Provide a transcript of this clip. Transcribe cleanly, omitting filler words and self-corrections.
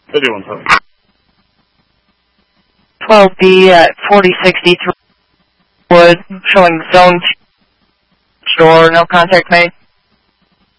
31. 12B at 4063 Wood, showing zone door, no contact made.